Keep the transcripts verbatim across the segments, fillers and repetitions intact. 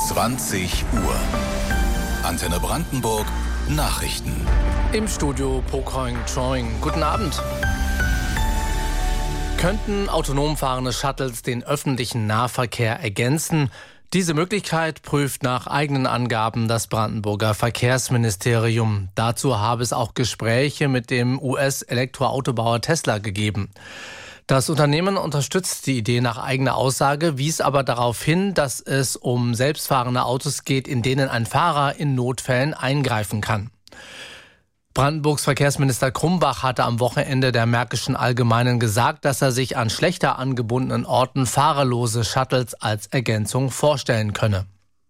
zwanzig Uhr. Antenne Brandenburg Nachrichten. Im Studio Pocoing Choing. Guten Abend. Könnten autonom fahrende Shuttles den öffentlichen Nahverkehr ergänzen? Diese Möglichkeit prüft nach eigenen Angaben das Brandenburger Verkehrsministerium. Dazu habe es auch Gespräche mit dem U S-Elektroautobauer Tesla gegeben. Das Unternehmen unterstützt die Idee nach eigener Aussage, wies aber darauf hin, dass es um selbstfahrende Autos geht, in denen ein Fahrer in Notfällen eingreifen kann. Brandenburgs Verkehrsminister Krumbach hatte am Wochenende der Märkischen Allgemeinen gesagt, dass er sich an schlechter angebundenen Orten fahrerlose Shuttles als Ergänzung vorstellen könne.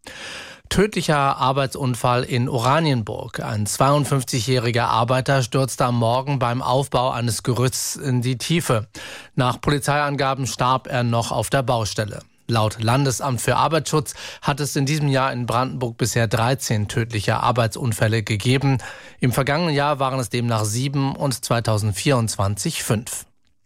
Tödlicher Arbeitsunfall in Oranienburg. Ein zweiundfünfzigjähriger Arbeiter stürzte am Morgen beim Aufbau eines Gerüsts in die Tiefe. Nach Polizeiangaben starb er noch auf der Baustelle. Laut Landesamt für Arbeitsschutz hat es in diesem Jahr in Brandenburg bisher dreizehn tödliche Arbeitsunfälle gegeben. Im vergangenen Jahr waren es demnach sieben und zweitausendvierundzwanzig fünf.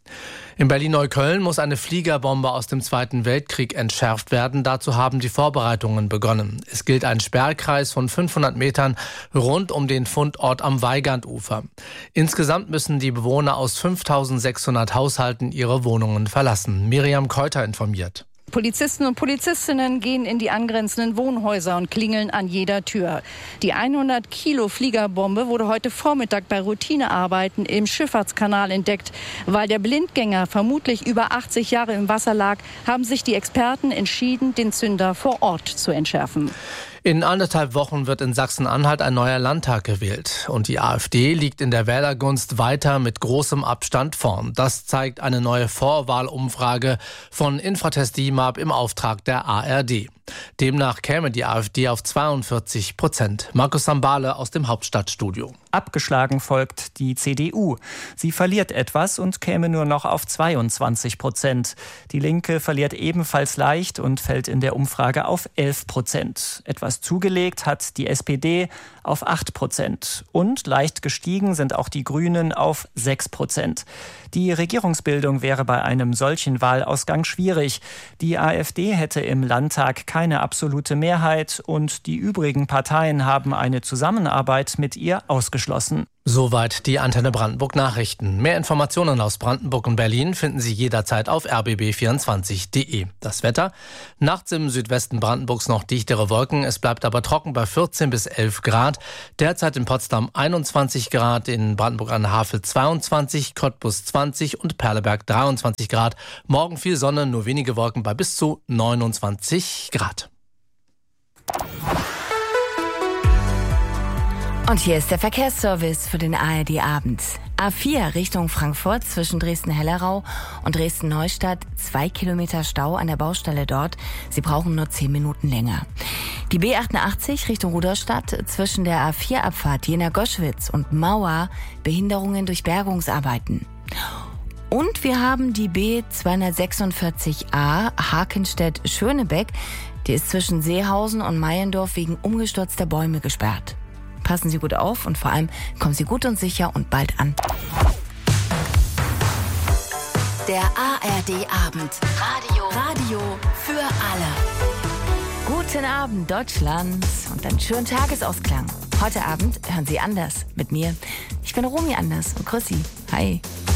In Berlin-Neukölln muss eine Fliegerbombe aus dem Zweiten Weltkrieg entschärft werden. Dazu haben die Vorbereitungen begonnen. Es gilt ein Sperrkreis von fünfhundert Metern rund um den Fundort am Weigandufer. Insgesamt müssen die Bewohner aus fünftausendsechshundert Haushalten ihre Wohnungen verlassen. Miriam Keuter informiert. Polizisten und Polizistinnen gehen in die angrenzenden Wohnhäuser und klingeln an jeder Tür. Die hundert Kilo Fliegerbombe wurde heute Vormittag bei Routinearbeiten im Schifffahrtskanal entdeckt. Weil der Blindgänger vermutlich über achtzig Jahre im Wasser lag, haben sich die Experten entschieden, den Zünder vor Ort zu entschärfen. In anderthalb Wochen wird in Sachsen-Anhalt ein neuer Landtag gewählt. Und die AfD liegt in der Wählergunst weiter mit großem Abstand vorn. Das zeigt eine neue Vorwahlumfrage von Infratest D I M A P im Auftrag der A R D. Demnach käme die AfD auf zweiundvierzig Prozent. Markus Sambale aus dem Hauptstadtstudio. Abgeschlagen folgt die C D U. Sie verliert etwas und käme nur noch auf zweiundzwanzig Prozent. Die Linke verliert ebenfalls leicht und fällt in der Umfrage auf elf Prozent. Etwas zugelegt hat die S P D auf acht Prozent. Und leicht gestiegen sind auch die Grünen auf sechs Prozent. Die Regierungsbildung wäre bei einem solchen Wahlausgang schwierig. Die AfD hätte im Landtag keine absolute Mehrheit und die übrigen Parteien haben eine Zusammenarbeit mit ihr ausgeschlossen. Soweit die Antenne Brandenburg Nachrichten. Mehr Informationen aus Brandenburg und Berlin finden Sie jederzeit auf r b b vierundzwanzig punkt d e. Das Wetter: Nachts im Südwesten Brandenburgs noch dichtere Wolken. Es bleibt aber trocken bei vierzehn bis elf Grad. Derzeit in Potsdam einundzwanzig Grad, in Brandenburg an der Havel zweiundzwanzig, Cottbus zwanzig und Perleberg dreiundzwanzig Grad. Morgen viel Sonne, nur wenige Wolken bei bis zu neunundzwanzig Grad. Und hier ist der Verkehrsservice für den A R D-Abend. A vier Richtung Frankfurt zwischen Dresden-Hellerau und Dresden-Neustadt. Zwei Kilometer Stau an der Baustelle dort. Sie brauchen nur zehn Minuten länger. Die B achtundachtzig Richtung Rudolstadt zwischen der A vier Abfahrt Jena-Goschwitz und Mauer. Behinderungen durch Bergungsarbeiten. Und wir haben die B zweihundertsechsundvierzig A Hakenstedt-Schönebeck. Die ist zwischen Seehausen und Meiendorf wegen umgestürzter Bäume gesperrt. Passen Sie gut auf und vor allem kommen Sie gut und sicher und bald an. Der A R D-Abend. Radio. Radio für alle. Guten Abend, Deutschland und einen schönen Tagesausklang. Heute Abend hören Sie Anders mit mir. Ich bin Romy Anders und grüß Sie. Hi.